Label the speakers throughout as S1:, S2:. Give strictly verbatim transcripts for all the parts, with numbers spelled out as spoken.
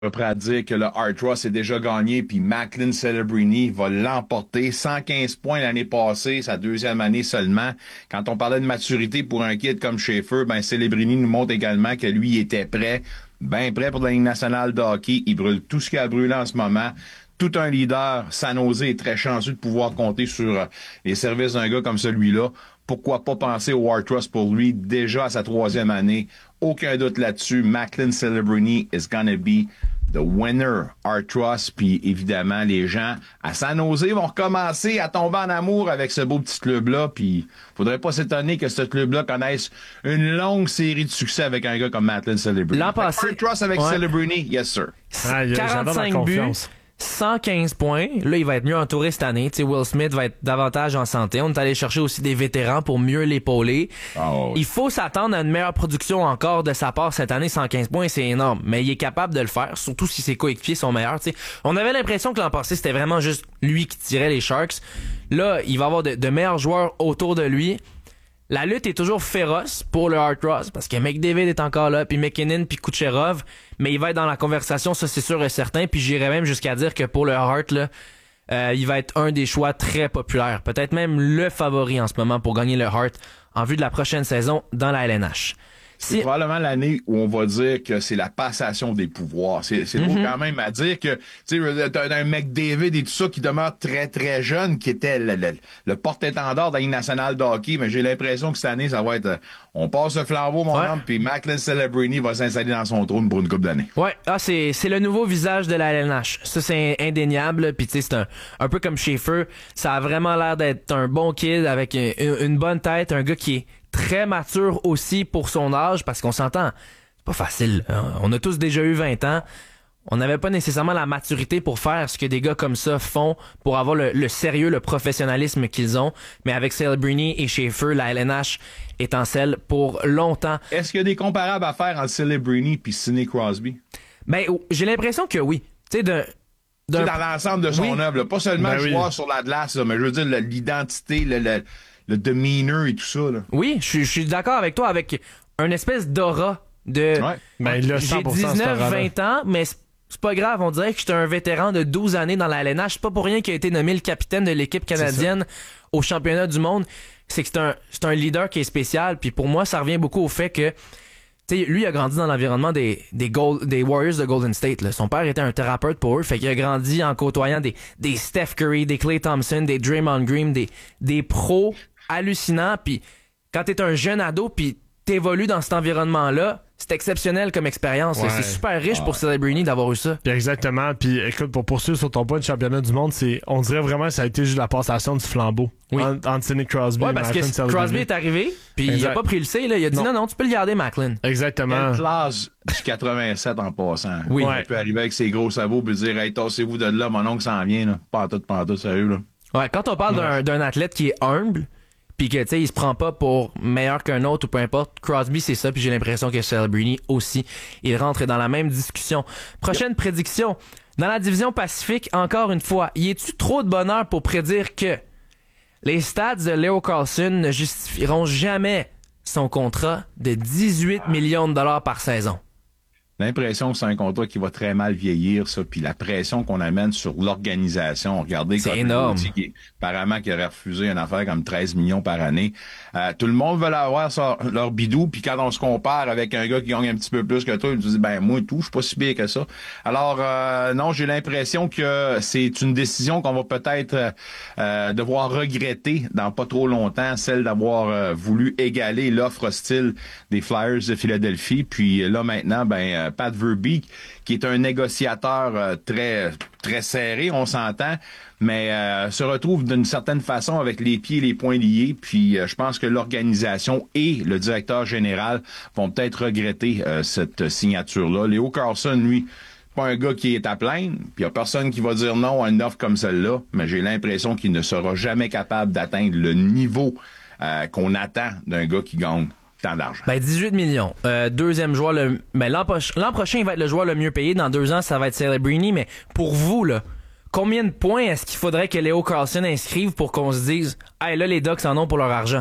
S1: prêt à dire que le Art Ross est déjà gagné, puis Macklin Celebrini va l'emporter. cent quinze points l'année passée, sa deuxième année seulement. Quand on parlait de maturité pour un kid comme Schaefer, ben Celebrini nous montre également que lui était prêt, bien prêt pour la Ligue nationale de hockey. Il brûle tout ce qu'il a brûlé en ce moment. Tout un leader, San Jose est très chanceux de pouvoir compter sur les services d'un gars comme celui-là. Pourquoi pas penser au Art Ross pour lui, déjà à sa troisième année. Aucun doute là-dessus. Macklin Celebrini is gonna be the winner, Art Ross. Puis évidemment, les gens à San Jose vont recommencer à tomber en amour avec ce beau petit club-là. Puis faudrait pas s'étonner que ce club-là connaisse une longue série de succès avec un gars comme Macklin Celebrini.
S2: L'an passé,
S1: Art Ross avec ouais. Celebrini, yes sir.
S3: Ah,
S2: quarante-cinq buts. cent quinze points. Là, il va être mieux entouré cette année. Tu sais, Will Smith va être davantage en santé. On est allé chercher aussi des vétérans pour mieux l'épauler.
S1: Oh, oui.
S2: Il faut s'attendre à une meilleure production encore de sa part cette année. cent quinze points, c'est énorme. Mais il est capable de le faire, surtout si ses coéquipiers sont meilleurs. Tu sais, on avait l'impression que l'an passé, c'était vraiment juste lui qui tirait les Sharks. Là, il va avoir de, de meilleurs joueurs autour de lui. La lutte est toujours féroce pour le Art Ross parce que McDavid est encore là, puis McKinnon, puis Kucherov, mais il va être dans la conversation, ça c'est sûr et certain. Puis j'irais même jusqu'à dire que pour le Hart, là, euh, il va être un des choix très populaires, peut-être même le favori en ce moment pour gagner le Hart en vue de la prochaine saison dans la L N H.
S1: C'est
S2: Si...
S1: probablement l'année où on va dire que c'est la passation des pouvoirs. C'est, c'est mm-hmm. quand même à dire que, tu sais, t'as un McDavid et tout ça qui demeure très, très jeune, qui était le, le, le porte-étendard de la Ligue nationale de hockey, mais j'ai l'impression que cette année, ça va être, on passe le flambeau, mon ouais. homme, puis Macklin Celebrini va s'installer dans son trône pour une couple d'années.
S2: Ouais, ah, c'est, c'est le nouveau visage de la L N H. Ça, c'est indéniable, puis tu sais, c'est un, un peu comme Schaefer. Ça a vraiment l'air d'être un bon kid avec une, une bonne tête, un gars qui est très mature aussi pour son âge, parce qu'on s'entend, c'est pas facile. Hein? On a tous déjà eu vingt ans. On n'avait pas nécessairement la maturité pour faire ce que des gars comme ça font, pour avoir le, le sérieux, le professionnalisme qu'ils ont. Mais avec Celebrini et Schaefer, la L N H est en selle pour longtemps.
S1: Est-ce qu'il y a des comparables à faire entre Celebrini et Sidney Crosby?
S2: Ben, j'ai l'impression que oui. Tu sais, de...
S1: D'un... dans l'ensemble de son oui. œuvre, là. Pas seulement ben le joueur oui. sur la glace, là, mais je veux dire l'identité, le, le, le demeanor et tout ça. Là.
S2: Oui, je, je suis d'accord avec toi, avec une espèce d'aura de...
S3: Ouais. Ben, il a
S2: j'ai dix-neuf vingt ans, mais c'est pas grave, on dirait que j'étais un vétéran de douze années dans la L N H. C'est pas pour rien qu'il a été nommé le capitaine de l'équipe canadienne au championnat du monde. C'est que c'est un, c'est un leader qui est spécial, puis pour moi, ça revient beaucoup au fait que t'sais, lui, il a grandi dans l'environnement des, des, Gold, des Warriors de Golden State. Là. Son père était un thérapeute pour eux. Fait qu'il a grandi en côtoyant des, des Steph Curry, des Klay Thompson, des Draymond Green, des, des pros hallucinants. Puis quand t'es un jeune ado, puis t'évolues dans cet environnement-là, c'est exceptionnel comme expérience. Ouais. C'est super riche ouais. pour Celebrini d'avoir eu ça.
S3: Puis exactement. Puis écoute, pour poursuivre sur ton point de championnat du monde, c'est, on dirait vraiment que ça a été juste la passation du flambeau oui. entre, entre Sidney Crosby
S2: ouais,
S3: et
S2: parce
S3: Macklin
S2: que
S3: Celebrini.
S2: Crosby est arrivé, puis il a pas pris le C. Là. Il a dit non, non, non tu peux le garder, Macklin.
S3: Exactement.
S1: Quelle classe du quatre-vingt-sept en passant.
S2: Oui.
S1: Ouais. Il peut arriver avec ses gros sabots et dire hey, tassez-vous de là, mon oncle s'en vient. Là. Pas en tout, pas en tout, sérieux. Là.
S2: Ouais, quand on parle ouais. d'un, d'un athlète qui est humble, puis que, tu sais, il se prend pas pour meilleur qu'un autre ou peu importe. Crosby, c'est ça, puis j'ai l'impression que Celebrini aussi. Il rentre dans la même discussion. Prochaine yep. prédiction. Dans la division Pacifique, encore une fois, y est-tu trop de bonheur pour prédire que les stats de Leo Carlsson ne justifieront jamais son contrat de dix-huit millions de dollars par saison?
S1: L'impression que c'est un contrat qui va très mal vieillir, ça, puis la pression qu'on amène sur l'organisation. Regardez,
S2: c'est énorme.
S1: Qui, apparemment, qui aurait refusé une affaire comme treize millions par année. Euh, tout le monde veut avoir ça, leur bidou, puis quand on se compare avec un gars qui gagne un petit peu plus que toi, il se dit, ben moi et tout, je suis pas si bien que ça. Alors, euh, non, j'ai l'impression que c'est une décision qu'on va peut-être euh, devoir regretter dans pas trop longtemps, celle d'avoir euh, voulu égaler l'offre hostile des Flyers de Philadelphie. Puis là, maintenant, ben Pat Verbeek, qui est un négociateur euh, très très serré, on s'entend, mais euh, se retrouve d'une certaine façon avec les pieds et les poings liés. Puis euh, je pense que l'organisation et le directeur général vont peut-être regretter euh, cette signature-là. Leo Carlsson, lui, pas un gars qui est à plaindre, puis il y a personne qui va dire non à une offre comme celle-là, mais j'ai l'impression qu'il ne sera jamais capable d'atteindre le niveau euh, qu'on attend d'un gars qui gagne tant d'argent.
S2: Ben, dix-huit millions. Euh, deuxième joueur, le, ben, l'an, proche, l'an prochain, il va être le joueur le mieux payé. Dans deux ans, ça va être Celebrini. Mais pour vous, là, combien de points est-ce qu'il faudrait que Leo Carlsson inscrive pour qu'on se dise, hey, là, les Ducks en ont pour leur argent?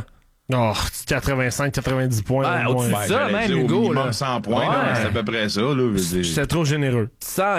S3: Oh, quatre-vingt-cinq quatre-vingt-dix points.
S2: Ben,
S3: au moins.
S2: au-dessus de ça,
S1: j'allais
S2: même,
S1: dire au
S2: Hugo,
S1: minimum
S2: là.
S1: cent points,
S2: Ouais.
S1: là, c'est à peu près ça. Là, je veux dire.
S3: C'est trop généreux.
S2: cent